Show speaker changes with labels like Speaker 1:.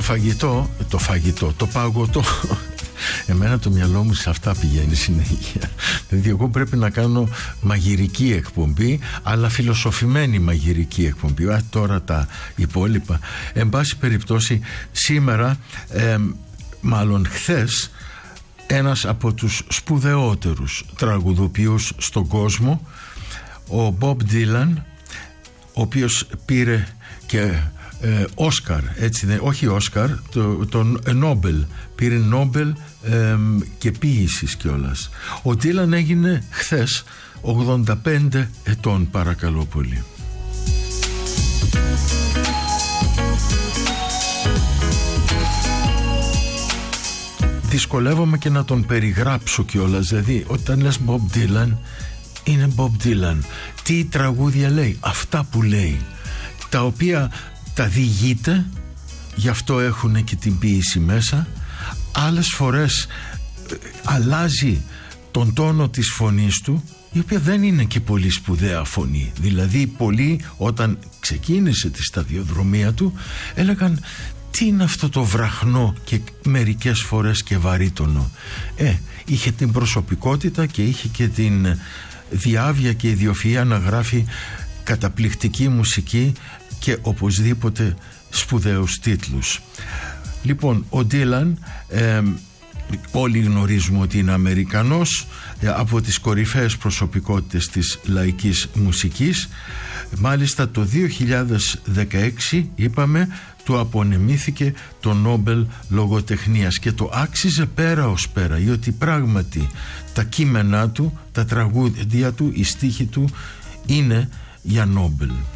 Speaker 1: το παγωτό. Εμένα το μυαλό μου σε αυτά πηγαίνει συνέχεια. Δηλαδή εγώ πρέπει να κάνω μαγειρική εκπομπή, αλλά φιλοσοφημένη μαγειρική εκπομπή. Τώρα τα υπόλοιπα. Εν πάση περιπτώσει, σήμερα, μάλλον χθες, ένας από τους σπουδαιότερους τραγουδοποιούς στον κόσμο, ο Bob Dylan, ο οποίος πήρε και Όσκαρ, έτσι, όχι Όσκαρ, τον Νόμπελ, πήρε Νόμπελ και ποίησης κιόλας. Ο Dylan έγινε χθες 85 ετών, παρακαλώ πολύ. Δυσκολεύομαι και να τον περιγράψω κιόλας. Δηλαδή όταν λες Bob Dylan, είναι Bob Dylan. Τι τραγούδια λέει? Αυτά που λέει, τα οποία τα διηγείται, γι' αυτό έχουν και την ποίηση μέσα. Άλλες φορές αλλάζει τον τόνο της φωνής του, η οποία δεν είναι και πολύ σπουδαία φωνή. Δηλαδή πολλοί, όταν ξεκίνησε τη σταδιοδρομία του, έλεγαν τι είναι αυτό το βραχνό και μερικές φορές και βαρύτονο. Είχε την προσωπικότητα και είχε και την διάβια και ιδιοφυΐα να γράφει καταπληκτική μουσική και οπωσδήποτε σπουδαίους τίτλους. Λοιπόν, ο Ντίλαν, όλοι γνωρίζουμε ότι είναι Αμερικανός, από τις κορυφαίες προσωπικότητες της λαϊκής μουσικής. Μάλιστα το 2016, είπαμε, του απονεμήθηκε το Νόμπελ Λογοτεχνίας και το άξιζε πέρα ως πέρα, διότι πράγματι τα κείμενά του, τα τραγούδια του, οι στίχοι του είναι για Νόμπελ.